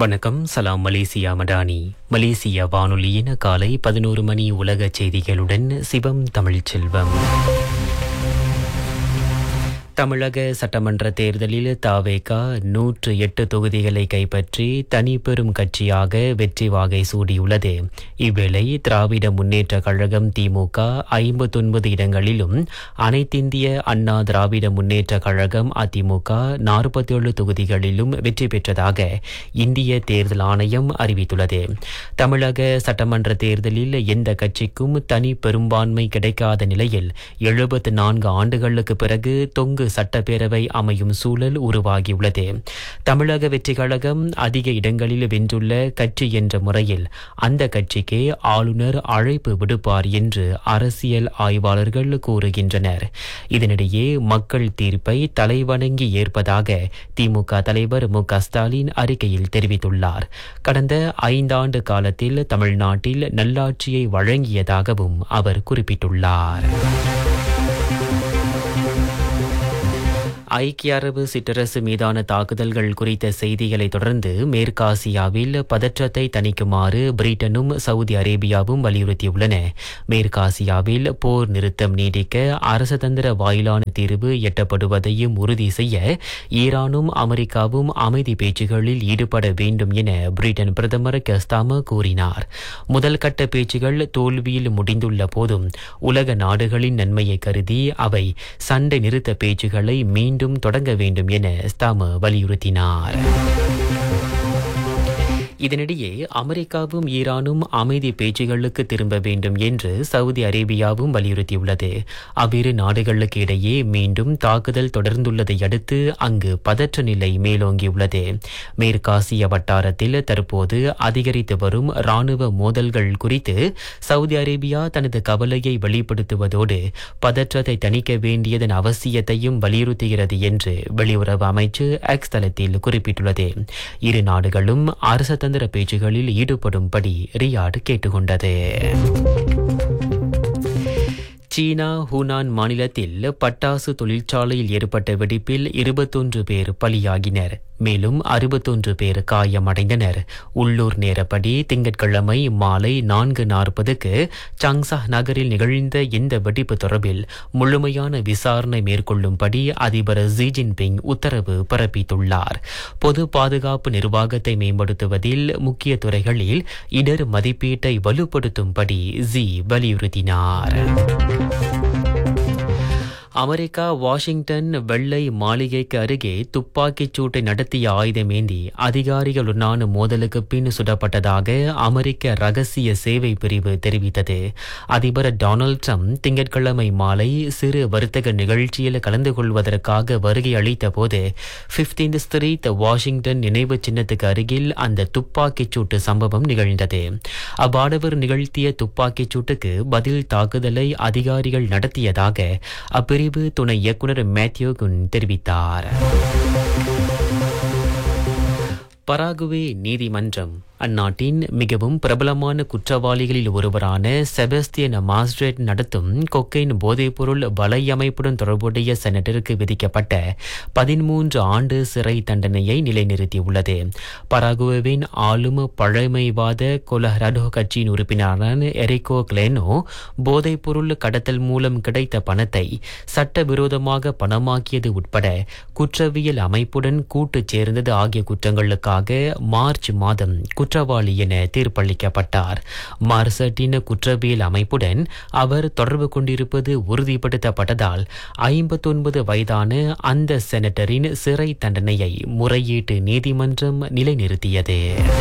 வணக்கம். சலாம் Malaysia Madani. Malaysia வானொலியின் காலை 11 மணி உலக செய்திகளுடன் சிவம் தமிழ்ச்செல்வம். தமிழக சட்டமன்ற தேர்தலில் தவேகா 108 தொகுதிகளை கைப்பற்றி தனிப்பெரும் கட்சியாக வெற்றி வாகை சூடியுள்ளது. இவ்வேளை திராவிட முன்னேற்ற கழகம் திமுக 59 இடங்களிலும், அனைத்திந்திய அண்ணா திராவிட முன்னேற்ற கழகம் அதிமுக 47 தொகுதிகளிலும் வெற்றி பெற்றதாக இந்திய தேர்தல் ஆணையம் அறிவித்துள்ளது. தமிழக சட்டமன்ற தேர்தலில் எந்த கட்சிக்கும் தனி பெரும்பான்மை கிடைக்காத நிலையில் 74 ஆண்டுகளுக்கு பிறகு தொங்கு சட்டப்பேரவை அமையும் சூழல் உருவாகியுள்ளது. தமிழக வெற்றி கழகம் அதிக இடங்களில் வென்றுள்ள கட்சி என்ற முறையில் அந்த கட்சிக்கு ஆளுநர் அழைப்பு விடுப்பார் என்று அரசியல் ஆய்வாளர்கள் கூறுகின்றனர். இதனிடையே மக்கள் தீர்ப்பை தலைவணங்கி ஏற்பதாக திமுக தலைவர் மு.க. ஸ்டாலின் அறிக்கையில் தெரிவித்துள்ளார். கடந்த 5 ஆண்டு காலத்தில் தமிழ்நாட்டில் நல்லாட்சியை வழங்கியதாகவும் அவர் குறிப்பிட்டுள்ளார். ஐக்கிய அரபு சிற்றரசு மீதான தாக்குதல்கள் குறித்த செய்திகளை தொடர்ந்து மேற்காசியாவில் பதற்றத்தை தணிக்குமாறு பிரிட்டனும் சவுதி அரேபியாவும் வலியுறுத்தியுள்ளன. மேற்காசியாவில் போர் நிறுத்தம் நீடிக்க அரசதந்திர வாயிலான தீர்வு எட்டப்படுவதையும் உறுதி செய்ய ஈரானும் அமெரிக்காவும் அமைதி பேச்சுகளில் ஈடுபட வேண்டும் என பிரிட்டன் பிரதமர் கஸ்தாம கூறினார். முதல் கட்ட பேச்சுகள் தோல்வியில் முடிந்துள்ள போதும் உலக நாடுகளின் நன்மையை கருதி அவை சண்டை நிறுத்த பேச்சுகளை மீண்டும் தொடங்க வேண்டும் என ஸ்தாம வலியுறுத்தினார். இதனிடையே அமெரிக்காவும் ஈரானும் அமைதி பேச்சுகளுக்கு திரும்ப வேண்டும் என்று சவுதி அரேபியாவும் வலியுறுத்தியுள்ளது. அவ்விரு நாடுகளுக்கு இடையே மீண்டும் தாக்குதல் தொடர்ந்துள்ளதை அடுத்து அங்கு பதற்ற நிலை மேலோங்கியுள்ளது. மேற்காசிய வட்டாரத்தில் தற்போது அதிகரித்து வரும் இராணுவ மோதல்கள் குறித்து சவுதி அரேபியா தனது கவலையை வெளிப்படுத்துவதோடு பதற்றத்தை தணிக்க வேண்டியதன் அவசியத்தையும் வலியுறுத்துகிறது என்று வெளியுறவு அமைச்சு எக்ஸ் தளத்தில் குறிப்பிட்டுள்ளது. இரு நாடுகளும் அரச பேச்சுகளில் ஈடுபடும்படி ரியாட் கேட்டுக்கொண்டது. சீனா ஹூனான் மாநிலத்தில் பட்டாசு தொழிற்சாலையில் ஏற்பட்ட வெடிப்பில் 21 பேர் பலியாகினர். மேலும் 61 பேர் காயமடைந்தனர். உள்ளூர் நேரப்படி திங்கட்கிழமை மாலை 4:40க்கு சாங்சா நகரில் நிகழ்ந்த இந்த வெடிப்பு தொடர்பில் முழுமையான விசாரணை மேற்கொள்ளும்படி அதிபர் ஜி ஜின்பிங் உத்தரவு பிறப்பித்துள்ளார். பொது பாதுகாப்பு நிர்வாகத்தை மேம்படுத்துவதில் முக்கிய துறைகளில் இடர் மதிப்பீட்டை வலுப்படுத்தும்படி ஜி வலியுறுத்தினார். அமெரிக்கா வாஷிங்டன் வெள்ளை மாளிகைக்கு அருகே துப்பாக்கிச் சூட்டை நடத்திய ஆயுதமேந்தி அதிகாரிகளுடனான மோதலுக்கு பின் சுடப்பட்டதாக அமெரிக்க ரகசிய சேவை பிரிவு தெரிவித்தது. அதிபர் டொனால்ட் ட்ரம்ப் திங்கட்கிழமை மாலை சிறு வர்த்தக நிகழ்ச்சியில் கலந்து கொள்வதற்காக வருகை அளித்த போது 15th ஸ்ட்ரீட் வாஷிங்டன் நினைவு சின்னத்துக்கு அருகில் அந்த துப்பாக்கிச் சூட்டு சம்பவம் நிகழ்ந்தது. அவ்வாடவர் நிகழ்த்திய துப்பாக்கிச் சூட்டுக்கு பதில் தாக்குதலை அதிகாரிகள் நடத்தியதாக அப்பிரிவு துணை இயக்குனர் மேத்யூ குன் தெரிவித்தார். பராகுவே நீதிமன்றம் அந்நாட்டின் மிகவும் பிரபலமான குற்றவாளிகளில் ஒருவரான செபஸ்டியன் மாஸ்ட்ரேட் நடத்தும் கொக்கைன் போதைப்பொருள் வலையமைப்புடன் தொடர்புடைய செனட்டருக்கு விதிக்கப்பட்ட 13 ஆண்டு சிறை தண்டனையை நிலைநிறுத்தியுள்ளது. பராகுவேவின் ஆளும் பழமைவாத கொலஹரடோ கட்சியின் உறுப்பினரான எரிகோ கிளேனோ போதைப்பொருள் கடத்தல் மூலம் கிடைத்த பணத்தை சட்டவிரோதமாக பணமாக்கியது உட்பட குற்றவியல் அமைப்புடன் கூட்டு சேர்ந்தது ஆகிய குற்றங்களுக்காக மார்ச் மாதம் குற்றவாளி என தீர்ப்பளிக்கப்பட்டார். மார்சட்டின் குற்றவியல் அமைப்புடன் அவர் தொடர்பு கொண்டிருப்பது உறுதிப்படுத்தப்பட்டதால் 59 வயதான அந்த செனட்டரின் சிறை தண்டனையை முறையீட்டு நீதிமன்றம் நிலைநிறுத்தியது.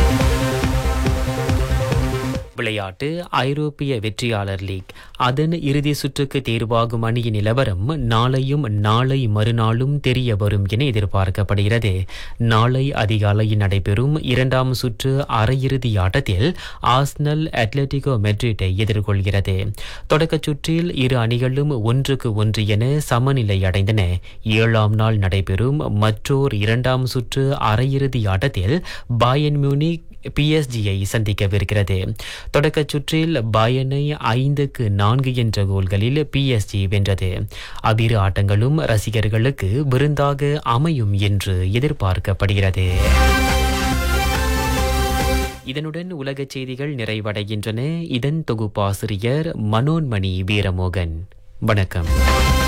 விளையாட்டு. ஐரோப்பிய வெற்றியாளர் லீக் அதன் இறுதி சுற்றுக்கு தேர்வாகும் அணியின் நிலவரம் நாளையும் நாளை மறுநாளும் தெரிய வரும் என எதிர்பார்க்கப்படுகிறது. நாளை அதிகாலையில் நடைபெறும் 2ஆம் சுற்று அரையிறுதி ஆட்டத்தில் ஆர்சனல் அட்லெட்டிகோ மெட்ரிட்டை எதிர்கொள்கிறது. தொடக்கச் சுற்றில் இரு அணிகளும் 1-1 என சமநிலை அடைந்தன. 7ஆம் நாள் நடைபெறும் மற்றோர் 2ஆம் சுற்று அரையிறுதி ஆட்டத்தில் பாயர்ன் மியூனிக் PSG-யை சந்திக்கவிருக்கிறது. தொடக்கச் சுற்றில் பாயர்னை 5-4 என்ற கோல்களில் PSG வென்றது. அவ்விரு ஆட்டங்களும் ரசிகர்களுக்கு விருந்தாக அமையும் என்று எதிர்பார்க்கப்படுகிறது. இதனுடன் உலகச் செய்திகள் நிறைவடைகின்றன. இதன் தொகுப்பாசிரியர் மனோன்மணி வீரமோகன். வணக்கம்.